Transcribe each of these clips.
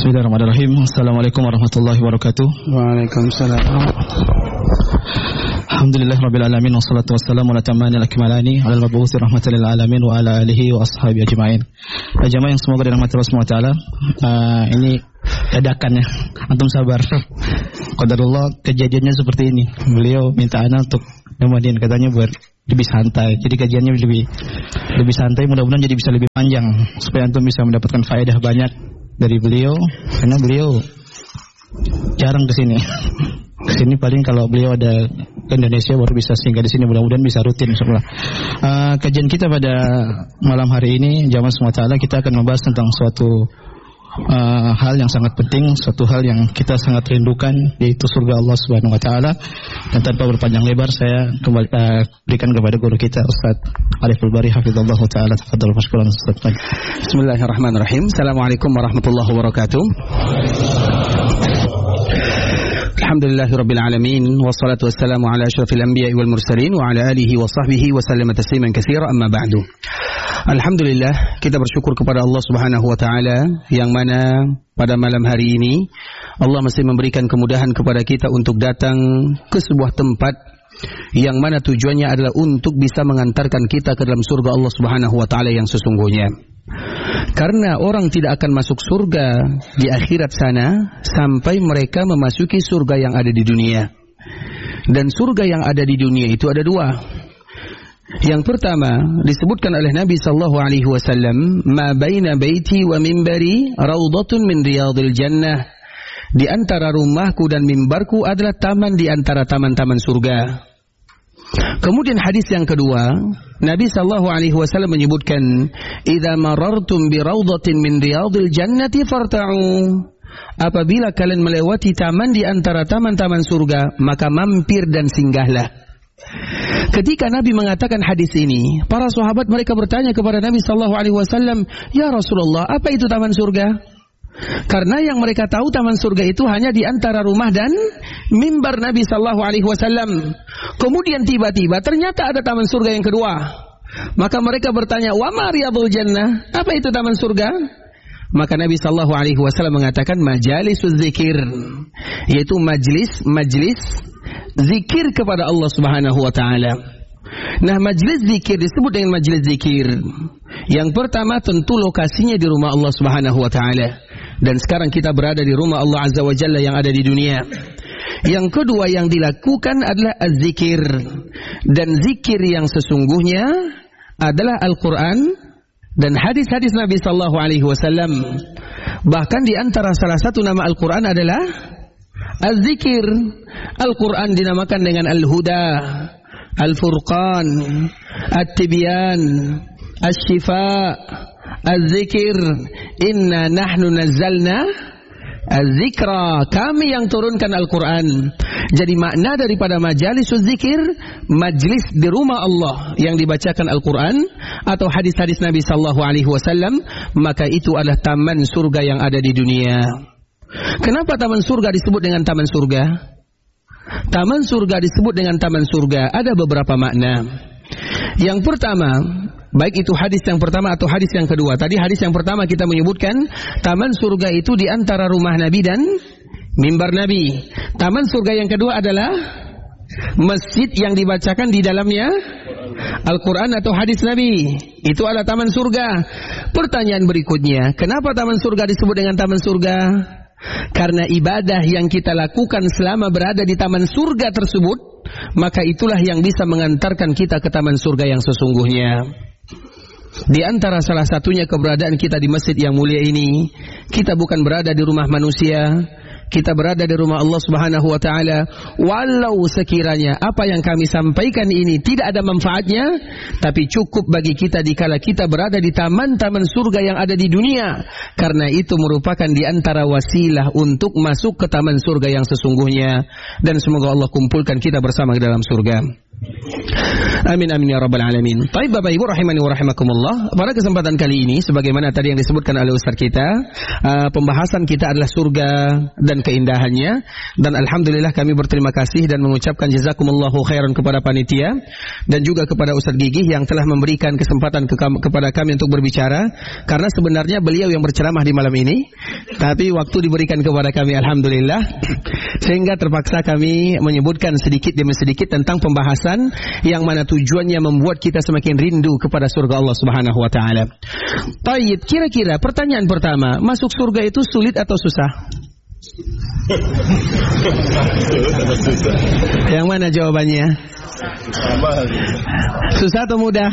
Bismillahirrahmanirrahim. Assalamualaikum warahmatullahi wabarakatuh. Waalaikumsalam. Alhamdulillah rabbil alamin wassalatu wassalamu ala tamanil akmalani ala al-mabu'uthi rahmatan lil alamin wa ala alihi wa ashabihi ajma'in. Jamaah yang semoga dirahmati Allah Subhanahu wa taala. Ini dadakan ya. Antum sabar. Qadarullah kejadiannya seperti ini. Beliau minta ana untuk nemenin, katanya buat lebih santai. Jadi kajiannya lebih santai, mudah-mudahan jadi bisa lebih panjang supaya antum bisa mendapatkan faedah banyak dari beliau, karena beliau jarang kesini. Kesini paling kalau beliau ada ke Indonesia baru bisa singgah di sini. Mudah-mudahan bisa rutin insyaallah. Kajian kita pada malam hari ini jamaah semua taala, kita akan membahas tentang suatu hal yang sangat penting, suatu hal yang kita sangat rindukan, yaitu surga Allah Subhanahu wa taala. Dan tanpa berpanjang lebar saya kembali berikan kepada guru kita Ustaz Ariful Bari hafizallahu taala. Tafadhal mashkuran Ustaz. Bismillahirrahmanirrahim. Assalamualaikum warahmatullahi wabarakatuh. Alhamdulillahirabbil alamin wassalatu wassalamu ala asyrafil anbiya'i wal mursalin wa ala alihi wa sahbihi wa sallama tasliman katsira, amma ba'du. Alhamdulillah, kita bersyukur kepada Allah Subhanahu wa taala yang mana pada malam hari ini Allah masih memberikan kemudahan kepada kita untuk datang ke sebuah tempat yang mana tujuannya adalah untuk bisa mengantarkan kita ke dalam surga Allah Subhanahu wa taala yang sesungguhnya. Karena orang tidak akan masuk surga di akhirat sana sampai mereka memasuki surga yang ada di dunia. Dan surga yang ada di dunia itu ada dua. Yang pertama disebutkan oleh Nabi sallallahu alaihi wasallam, "Ma baina baiti wa minbari raudhatun min riyadil jannah." Di antara rumahku dan mimbarku adalah taman di antara taman-taman surga. Kemudian hadis yang kedua, Nabi sallallahu alaihi wasallam menyebutkan, "Idza marartum bi raudhatin min riyadil jannati farta'u." Apabila kalian melewati taman di antara taman-taman surga, maka mampir dan singgahlah. Ketika Nabi mengatakan hadis ini, para sahabat mereka bertanya kepada Nabi sallallahu alaihi wasallam, "Ya Rasulullah, apa itu taman surga?" Karena yang mereka tahu taman surga itu hanya di antara rumah dan mimbar Nabi sallallahu alaihi wasallam. Kemudian tiba-tiba ternyata ada taman surga yang kedua. Maka mereka bertanya, "Wa ma riyadul jannah?" Apa itu taman surga? Maka Nabi sallallahu alaihi wasallam mengatakan majalisuz zikir, yaitu majlis zikir kepada Allah Subhanahu wa taala. Nah, majlis zikir disebut dengan majlis zikir. Yang pertama tentu lokasinya di rumah Allah Subhanahu wa taala. Dan sekarang kita berada di rumah Allah Azza wa Jalla yang ada di dunia. Yang kedua yang dilakukan adalah az-zikir. Dan zikir yang sesungguhnya adalah Al-Quran dan hadis-hadis Nabi sallallahu alaihi wasallam. Bahkan di antara salah satu nama Al-Quran adalah az-zikir. Al-Quran dinamakan dengan Al-Huda, Al-Furqan, At-Tibyan, Asy-Syifa, Az-Zikir. Inna nahnu nazzalna Az-Zikra. Kami yang turunkan Al-Quran. Jadi makna daripada majalisuz zikir, majlis di rumah Allah yang dibacakan Al-Quran atau hadis-hadis Nabi sallallahu alaihi wasallam, maka itu adalah taman surga yang ada di dunia. Kenapa taman surga disebut dengan taman surga? Taman surga disebut dengan taman surga ada beberapa makna. Yang pertama, baik itu hadis yang pertama atau hadis yang kedua. Tadi hadis yang pertama kita menyebutkan taman surga itu di antara rumah Nabi dan mimbar Nabi. Taman surga yang kedua adalah masjid yang dibacakan di dalamnya Al-Quran atau hadis Nabi. Itu adalah taman surga. Pertanyaan berikutnya, kenapa taman surga disebut dengan taman surga? Karena ibadah yang kita lakukan selama berada di taman surga tersebut, maka itulah yang bisa mengantarkan kita ke taman surga yang sesungguhnya. Di antara salah satunya keberadaan kita di masjid yang mulia ini, kita bukan berada di rumah manusia, kita berada di rumah Allah Subhanahu wa taala. Walau sekiranya apa yang kami sampaikan ini tidak ada manfaatnya, tapi cukup bagi kita dikala kita berada di taman-taman surga yang ada di dunia. Karena itu merupakan di antara wasilah untuk masuk ke taman surga yang sesungguhnya. Dan semoga Allah kumpulkan kita bersama di dalam surga. Amin amin ya rabbal alamin. Baik Bapak Ibu rahimani wa rahimakumullah. Pada kesempatan kali ini sebagaimana tadi yang disebutkan oleh Ustaz kita, pembahasan kita adalah surga dan keindahannya. Dan alhamdulillah kami berterima kasih dan mengucapkan jazakumullahu khairan kepada panitia dan juga kepada Ustaz Gigih yang telah memberikan kesempatan kepada kami untuk berbicara. Karena sebenarnya beliau yang berceramah di malam ini, Tapi waktu diberikan kepada kami, alhamdulillah, sehingga terpaksa kami menyebutkan sedikit demi sedikit tentang pembahasan yang mana tujuannya membuat kita semakin rindu kepada surga Allah Subhanahu wa taala. Baik, kira-kira pertanyaan pertama, masuk surga itu sulit atau susah? Yang mana jawabannya? Susah atau mudah?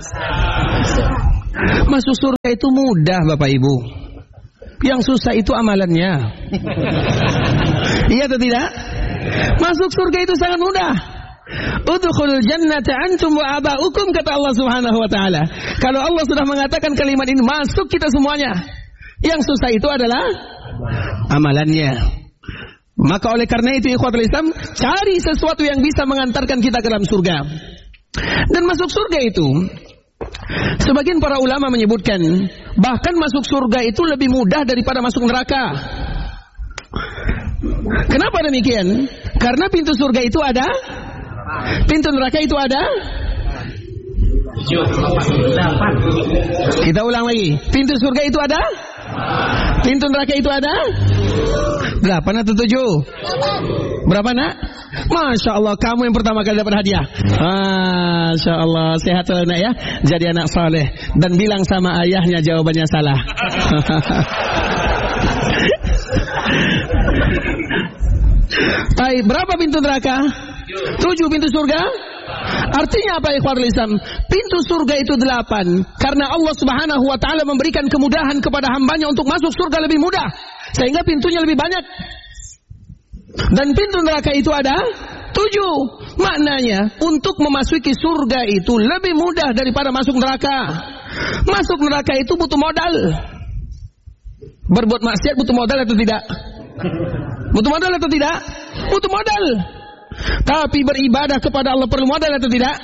Masuk surga itu mudah, Bapak Ibu. Yang susah itu amalannya. Iya atau tidak? Masuk surga itu sangat mudah. Udkhulul jannata antum wa aba'ukum, kata Allah Subhanahu wa taala. Kalau Allah sudah mengatakan kalimat ini, masuk kita semuanya. Yang susah itu adalah amalannya. Maka oleh karena itu ikhwatul Islam, cari sesuatu yang bisa mengantarkan kita ke dalam surga. Dan masuk surga itu, sebagian para ulama menyebutkan, bahkan masuk surga itu lebih mudah daripada masuk neraka. Kenapa demikian? Karena pintu surga itu ada, pintu neraka itu ada. Kita ulang lagi. Pintu surga itu ada, pintu neraka itu ada. 8 atau 7? Berapa nak? Masya Allah, kamu yang pertama kali dapat hadiah. Masya Allah, sehat selalu nak ya. Jadi anak saleh. Dan bilang sama ayahnya jawabannya salah. Baik, berapa pintu neraka? 7. Pintu surga? Artinya apa ikhwatul Islam? Pintu surga itu 8. Karena Allah Subhanahu wa taala memberikan kemudahan kepada hambanya untuk masuk surga lebih mudah, sehingga pintunya lebih banyak. Dan pintu neraka itu ada 7. Maknanya untuk memasuki surga itu lebih mudah daripada masuk neraka. Masuk neraka itu butuh modal. Berbuat maksiat butuh modal atau tidak? Butuh modal atau tidak? Butuh modal. Tapi beribadah kepada Allah perlu modal atau tidak?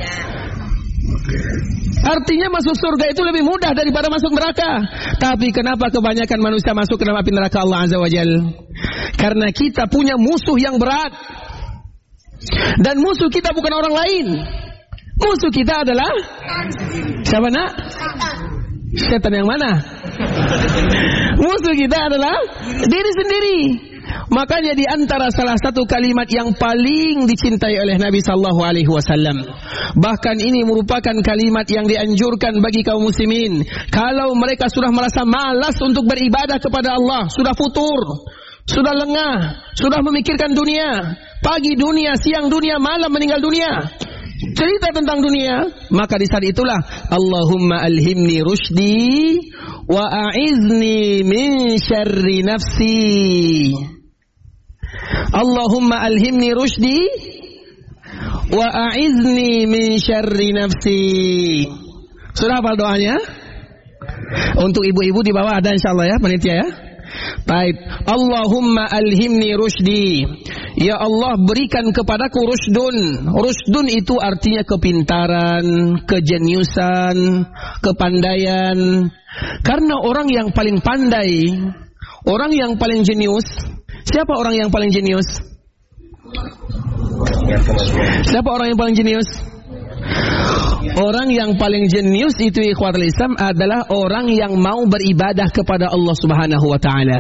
Artinya masuk surga itu lebih mudah daripada masuk neraka. Tapi kenapa kebanyakan manusia masuk ke dalam api neraka Allah Azza wa Jalla? Karena kita punya musuh yang berat. Dan musuh kita bukan orang lain. Musuh kita adalah siapa nak? Setan yang mana? Musuh kita adalah diri sendiri. Makanya di antara salah satu kalimat yang paling dicintai oleh Nabi sallallahu alaihi wasallam, bahkan ini merupakan kalimat yang dianjurkan bagi kaum muslimin kalau mereka sudah merasa malas untuk beribadah kepada Allah, sudah futur, sudah lengah, sudah memikirkan dunia, pagi dunia, siang dunia, malam meninggal dunia, cerita tentang dunia, maka di saat itulah Allahumma alhimni rusydi wa a'izni min syarri nafsi. Allahumma alhimni rusydi wa a'izni min syarri nafsi. Sudah hafal doanya? Untuk ibu-ibu di bawah ada insyaallah ya, panitia ya. Baik, Allahumma alhimni rusydi. Ya Allah, berikan kepadaku rusydun. Rusydun itu artinya kepintaran, kejeniusan, kepandaian. Karena orang yang paling pandai, orang yang paling jenius, siapa orang yang paling jenius? Siapa orang yang paling jenius? Orang yang paling jenius itu ikhwatul Islam adalah orang yang mau beribadah kepada Allah Subhanahu wa taala.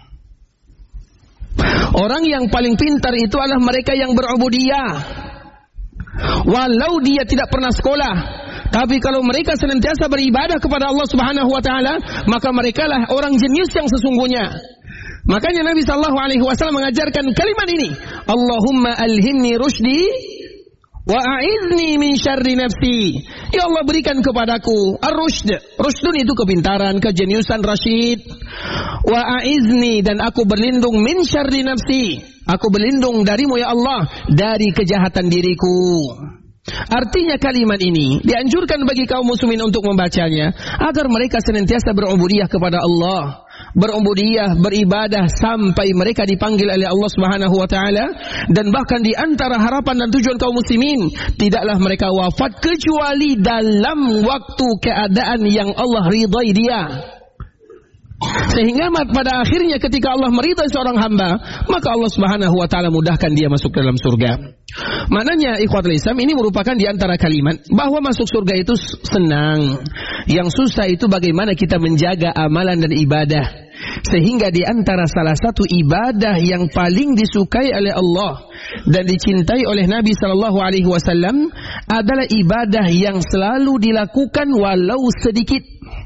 Orang yang paling pintar itu adalah mereka yang berubudiyah. Walau dia tidak pernah sekolah, tapi kalau mereka senantiasa beribadah kepada Allah Subhanahu wa taala, maka merekalah orang jenius yang sesungguhnya. Makanya Nabi sallallahu alaihi wasallam mengajarkan kalimat ini, Allahumma alhimni rusydi wa a'izni min syarri nafsi. Ya Allah, berikan kepadaku ar-rusyd. Rusydun itu kepintaran, kejeniusan, rasyid. Wa a'izni, dan aku berlindung min syarri nafsi. Aku berlindung darimu ya Allah dari kejahatan diriku. Artinya kalimat ini dianjurkan bagi kaum muslimin untuk membacanya agar mereka senantiasa berubudiyah kepada Allah, berubudiyah, beribadah sampai mereka dipanggil oleh Allah Subhanahu wa taala. Dan bahkan di antara harapan dan tujuan kaum muslimin, tidaklah mereka wafat kecuali dalam waktu keadaan yang Allah ridai dia. Sehingga pada akhirnya ketika Allah meridai seorang hamba, maka Allah Subhanahu wa taala mudahkan dia masuk ke dalam surga. Maknanya ikhwatul Islam, ini merupakan di antara kalimat bahwa masuk surga itu senang. Yang susah itu bagaimana kita menjaga amalan dan ibadah. Sehingga di antara salah satu ibadah yang paling disukai oleh Allah dan dicintai oleh Nabi SAW adalah ibadah yang selalu dilakukan walau sedikit.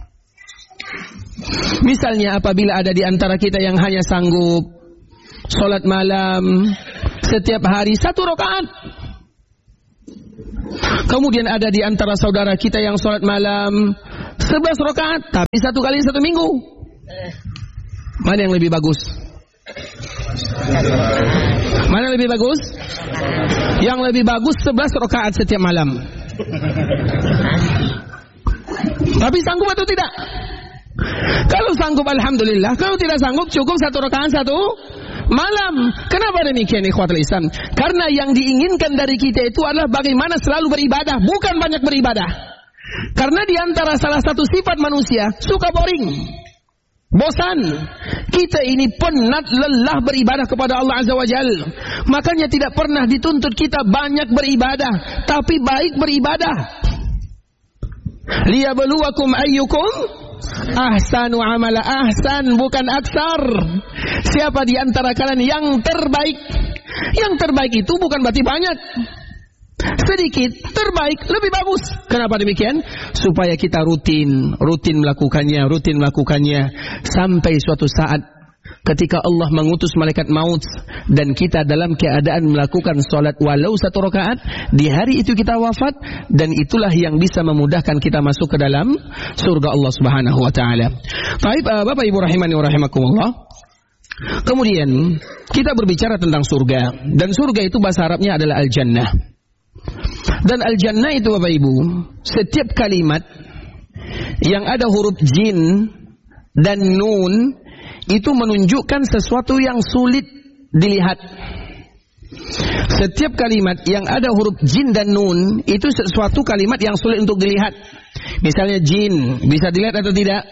Misalnya apabila ada di antara kita yang hanya sanggup solat malam setiap hari 1 rakaat. Kemudian ada di antara saudara kita yang sholat malam 11 rakaat, tapi 1 kali 1 minggu. Mana yang lebih bagus? Mana lebih bagus? Yang lebih bagus 11 rakaat setiap malam. Tapi sanggup atau tidak? Kalau sanggup alhamdulillah, kalau tidak sanggup cukup 1 rakaat 1 malam. Kenapa demikian ikhwatul Islam? Karena yang diinginkan dari kita itu adalah bagaimana selalu beribadah, bukan banyak beribadah. Karena di antara salah satu sifat manusia suka boring, bosan. Kita ini penat lelah beribadah kepada Allah Azza wa Jalla. Makanya tidak pernah dituntut kita banyak beribadah, tapi baik beribadah. Liyabluwakum ayyukum ahsanu amala. Ahsan bukan aksar. Siapa di antara kalian yang terbaik? Yang terbaik itu bukan berarti banyak, sedikit. Terbaik lebih bagus. Kenapa demikian? Supaya kita rutin melakukannya sampai suatu saat ketika Allah mengutus malaikat maut dan kita dalam keadaan melakukan salat walau 1 rakaat, di hari itu kita wafat, dan itulah yang bisa memudahkan kita masuk ke dalam surga Allah Subhanahu wa taala. Baik, Bapak Ibu rahimani wa rahimakumullah. Kemudian kita berbicara tentang surga, dan surga itu bahasa Arabnya adalah al-jannah. Dan al-jannah itu Bapak Ibu, setiap kalimat yang ada huruf jin dan nun itu menunjukkan sesuatu yang sulit dilihat. Setiap kalimat yang ada huruf jin dan nun itu sesuatu kalimat yang sulit untuk dilihat. Misalnya jin, bisa dilihat atau tidak?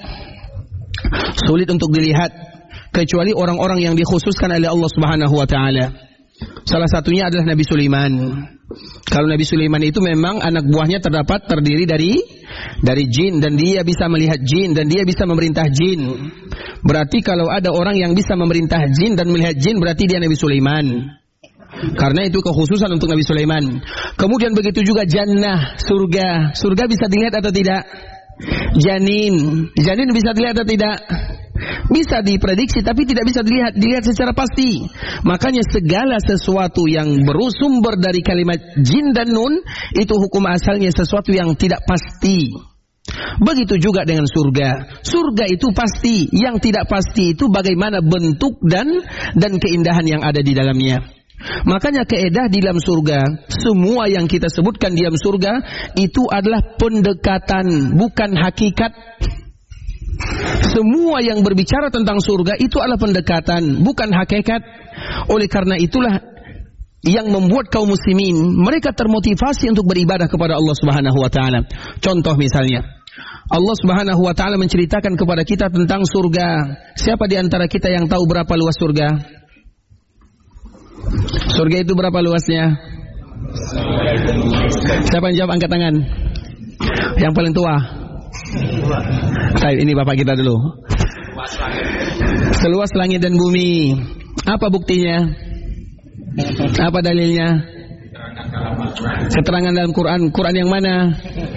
Sulit untuk dilihat, kecuali orang-orang yang dikhususkan oleh Allah Subhanahu wa taala. Salah satunya adalah Nabi Sulaiman. Kalau Nabi Sulaiman itu memang anak buahnya terdiri dari jin, dan dia bisa melihat jin dan dia bisa memerintah jin. Berarti kalau ada orang yang bisa memerintah jin dan melihat jin, berarti dia Nabi Sulaiman. Karena itu kekhususan untuk Nabi Sulaiman. Kemudian begitu juga jannah, surga. Surga bisa dilihat atau tidak? Janin bisa dilihat atau tidak? Bisa diprediksi tapi tidak bisa dilihat secara pasti. Makanya segala sesuatu yang bersumber dari kalimat jin dan nun itu hukum asalnya sesuatu yang tidak pasti. Begitu juga dengan surga. Surga itu pasti, yang tidak pasti itu bagaimana bentuk dan keindahan yang ada di dalamnya. Makanya kaidah di dalam surga, semua yang kita sebutkan di dalam surga itu adalah pendekatan, bukan hakikat. Semua yang berbicara tentang surga itu adalah pendekatan, bukan hakikat. Oleh karena itulah yang membuat kaum muslimin mereka termotivasi untuk beribadah kepada Allah Subhanahu wa taala. Contoh misalnya, Allah Subhanahu wa taala menceritakan kepada kita tentang surga. Siapa di antara kita yang tahu berapa luas surga? Surga itu berapa luasnya? Siapa yang jawab, angkat tangan. Yang paling tua. Ini bapak kita dulu. Seluas langit dan bumi. Apa buktinya? Apa dalilnya? Keterangan dalam Quran. Quran yang mana?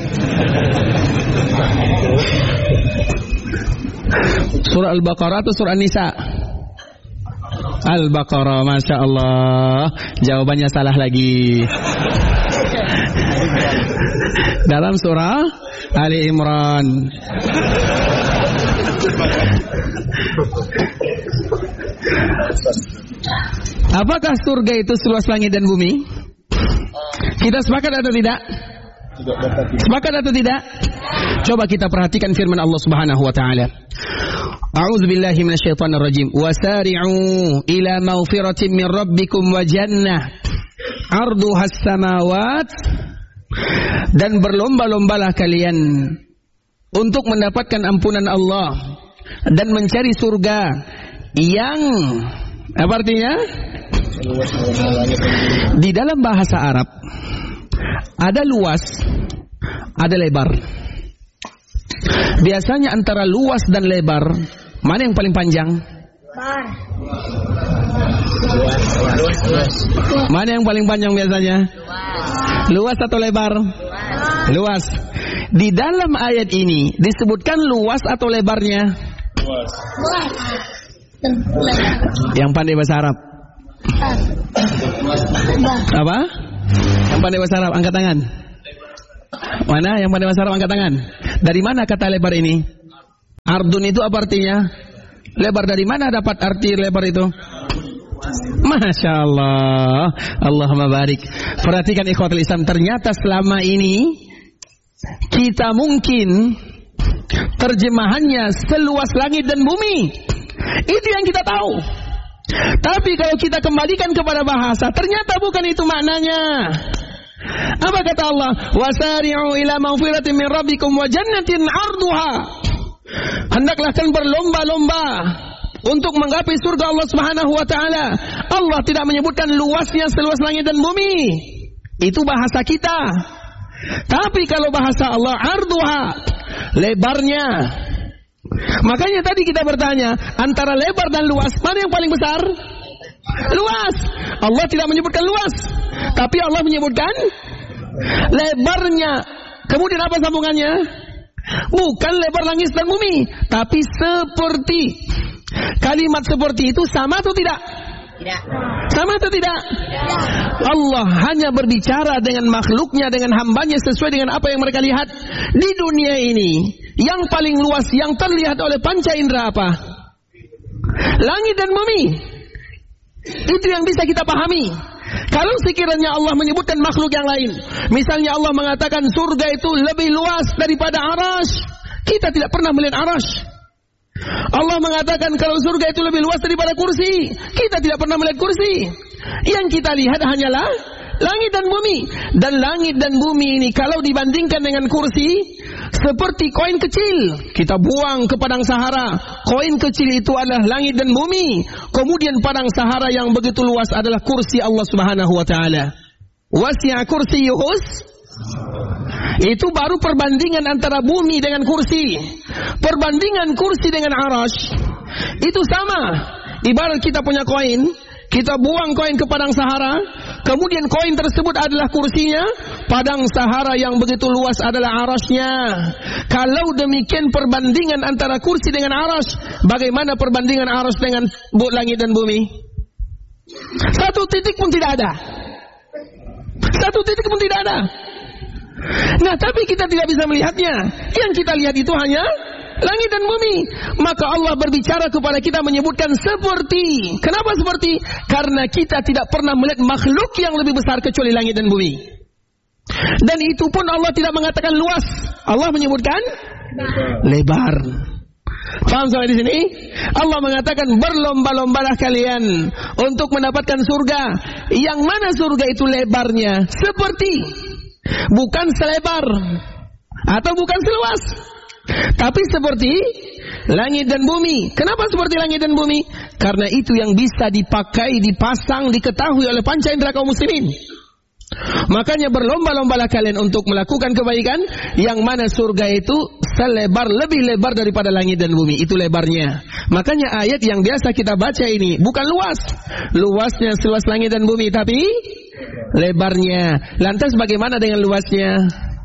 Surah Al-Baqarah atau surah An-Nisa? Al-Baqarah, Masya Allah. Jawabannya salah lagi. Dalam surah Ali Imran. Apakah surga itu seluas langit dan bumi? Kita sepakat atau tidak? Sepakat atau tidak? Coba kita perhatikan firman Allah Subhanahu wa taala. A'udzu billahi minasyaitonir rajim. Wasari'u ila maghfiratin min rabbikum wa jannah 'arduhas samawat. Dan berlomba-lombalah kalian untuk mendapatkan ampunan Allah dan mencari surga yang apa artinya? Di dalam bahasa Arab ada luas, ada lebar. Biasanya antara luas dan lebar Mana yang paling panjang? Mana yang paling panjang biasanya? Luas atau lebar? Luas. Di dalam ayat ini disebutkan luas atau lebarnya? Luas. Yang pandai bahasa Arab. Apa? Yang pandai bahasa Arab angkat tangan. Mana yang pandai bahasa Arab angkat tangan? Dari mana kata lebar ini? Ardun itu apa artinya? Lebar. Dari mana dapat arti lebar itu? Masya Allah. Allahumma barik. Perhatikan ikhwatul Islam, ternyata selama ini kita mungkin terjemahannya seluas langit dan bumi. Itu yang kita tahu. Tapi kalau kita kembalikan kepada bahasa, ternyata bukan itu maknanya. Apa kata Allah? Wasari'u ila maghfiratin min rabbikum wa jannatin 'arduha. Hendaklah kalian berlomba-lomba untuk menggapai surga Allah Subhanahu wa taala. Allah tidak menyebutkan luasnya seluas langit dan bumi. Itu bahasa kita. Tapi kalau bahasa Allah, arduha, lebarnya. Makanya tadi kita bertanya, antara lebar dan luas, mana yang paling besar? Luas. Allah tidak menyebutkan luas, tapi Allah menyebutkan lebarnya. Kemudian apa sambungannya? Bukan lebar langit dan bumi, tapi seperti. Kalimat seperti itu sama atau tidak? Tidak. Sama atau tidak? Tidak. Allah hanya berbicara dengan makhluknya, dengan hambanya sesuai dengan apa yang mereka lihat. Di dunia ini, yang paling luas, yang terlihat oleh panca indera apa? Langit dan bumi. Itu yang bisa kita pahami. Kalau sekiranya Allah menyebutkan makhluk yang lain, misalnya Allah mengatakan surga itu lebih luas daripada arasy, kita tidak pernah melihat arasy. Allah mengatakan kalau surga itu lebih luas daripada kursi, kita tidak pernah melihat kursi. Yang kita lihat hanyalah langit dan bumi. Dan langit dan bumi ini kalau dibandingkan dengan kursi, seperti koin kecil. Kita buang ke padang Sahara, koin kecil itu adalah langit dan bumi. Kemudian padang Sahara yang begitu luas adalah kursi Allah Subhanahu wa taala. Wasi'a kursiyuhus. Itu baru perbandingan antara bumi dengan kursi. Perbandingan kursi dengan arasy itu sama. Ibarat kita punya koin, kita buang koin ke padang Sahara, kemudian koin tersebut adalah kursinya, padang Sahara yang begitu luas adalah arasy-nya. Kalau demikian perbandingan antara kursi dengan arasy, bagaimana perbandingan arasy dengan langit dan bumi? Satu titik pun tidak ada. Satu titik pun tidak ada. Nah, tapi kita tidak bisa melihatnya. Yang kita lihat itu hanya langit dan bumi. Maka Allah berbicara kepada kita menyebutkan seperti. Kenapa seperti? Karena kita tidak pernah melihat makhluk yang lebih besar kecuali langit dan bumi. Dan itu pun Allah tidak mengatakan luas. Allah menyebutkan lebar. Paham sampai di sini? Allah mengatakan berlomba-lombalah kalian untuk mendapatkan surga. Yang mana surga itu lebarnya? Seperti. Bukan selebar atau bukan seluas, tapi seperti langit dan bumi. Kenapa seperti langit dan bumi? Karena itu yang bisa dipakai, dipasang, diketahui oleh panca indera kaum muslimin. Makanya berlomba-lombalah kalian untuk melakukan kebaikan, yang mana surga itu selebar, lebih lebar daripada langit dan bumi. Itu lebarnya. Makanya ayat yang biasa kita baca ini bukan luas, luasnya seluas langit dan bumi, tapi lebarnya. Lantas bagaimana dengan luasnya?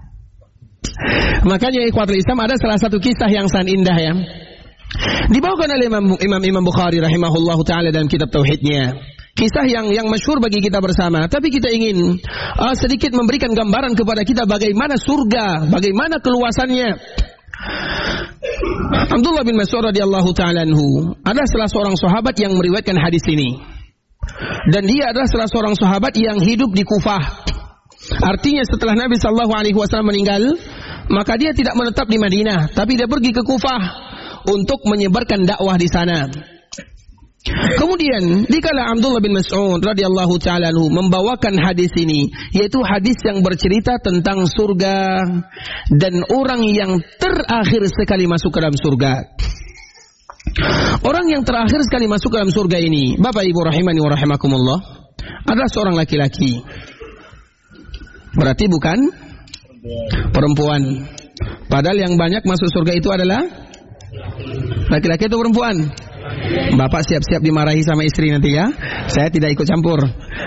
Makanya ikhwatul Islam, ada salah satu kisah yang sangat indah ya, dibawakan oleh Imam Bukhari rahimahullahu taala dalam kitab tauhidnya. Kisah yang masyhur bagi kita bersama, tapi kita ingin sedikit memberikan gambaran kepada kita bagaimana surga, bagaimana keluasannya. Abdullah bin Mas'ud radhiyallahu taala anhu adalah salah seorang sahabat yang meriwayatkan hadis ini. Dan dia adalah salah seorang sahabat yang hidup di Kufah. Artinya setelah Nabi sallallahu alaihi wasallam meninggal, maka dia tidak menetap di Madinah, tapi dia pergi ke Kufah untuk menyebarkan dakwah di sana. Kemudian dikala Abdullah bin Mas'ud radhiyallahu taala anhu membawakan hadis ini, yaitu hadis yang bercerita tentang surga dan orang yang terakhir sekali masuk ke dalam surga. Orang yang terakhir sekali masuk ke dalam surga ini, Bapak Ibu rahimani wa rahimakumullah, adalah seorang laki-laki. Berarti bukan perempuan. Padahal yang banyak masuk surga itu adalah Laki-laki atau perempuan? Bapak siap-siap dimarahi sama istri nanti ya. Saya tidak ikut campur.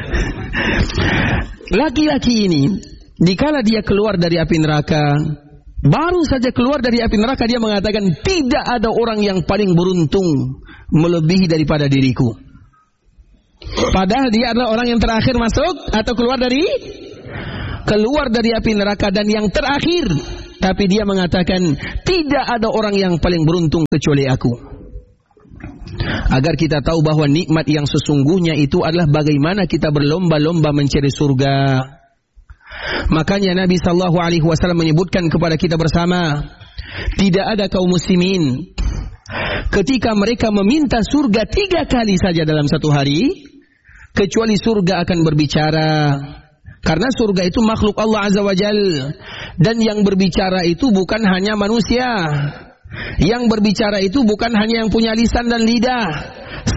Laki-laki ini, dikala dia keluar dari api neraka, baru saja keluar dari api neraka, dia mengatakan, tidak ada orang yang paling beruntung melebihi daripada diriku. Padahal dia adalah orang yang terakhir masuk atau keluar dari api neraka dan yang terakhir. Tapi dia mengatakan, tidak ada orang yang paling beruntung kecuali aku. Agar kita tahu bahwa nikmat yang sesungguhnya itu adalah bagaimana kita berlomba-lomba mencari surga. Makanya Nabi SAW menyebutkan kepada kita bersama, tidak ada kaum muslimin ketika mereka meminta surga 3 kali saja dalam satu hari, kecuali surga akan berbicara. Karena surga itu makhluk Allah Azza wa Jal, dan yang berbicara itu bukan hanya manusia. Yang berbicara itu bukan hanya yang punya lisan dan lidah,